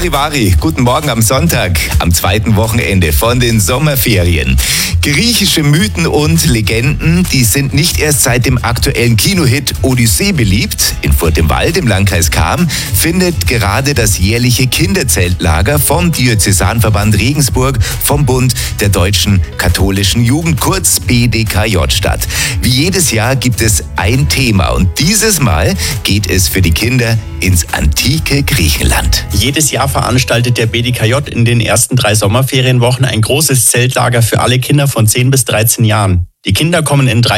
Charivari, guten Morgen am Sonntag, am zweiten Wochenende von den Sommerferien. Griechische Mythen und Legenden, die sind nicht erst seit dem aktuellen Kinohit Odyssee beliebt. In Furt im Wald im Landkreis Cham findet gerade das jährliche Kinderzeltlager vom Diözesanverband Regensburg vom Bund der Deutschen Katholischen Jugend, kurz BDKJ, statt. Wie jedes Jahr gibt es ein Thema und dieses Mal geht es für die Kinder ins antike Griechenland. Jedes Jahr veranstaltet der BDKJ in den ersten 3 Sommerferienwochen ein großes Zeltlager für alle Kinder von 10 bis 13 Jahren. Die Kinder kommen in 3